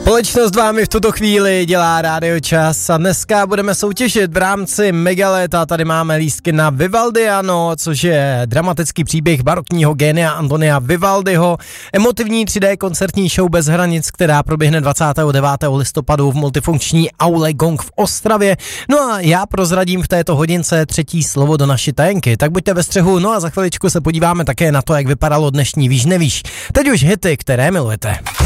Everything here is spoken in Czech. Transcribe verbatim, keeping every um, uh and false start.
Společnost vámi v tuto chvíli dělá Rádio Čas a dneska budeme soutěžit v rámci Megaléta. Tady máme lístky na Vivaldiano, což je dramatický příběh barokního génia Antonia Vivaldiho. Emotivní tři dé koncertní show Bez hranic, která proběhne dvacátého devátého listopadu v multifunkční aule Gong v Ostravě. No a já prozradím v této hodince třetí slovo do naší tajenky. Tak buďte ve střehu, no a za chviličku se podíváme také na to, jak vypadalo dnešní Víš nevíš. Teď už hity, které milujete.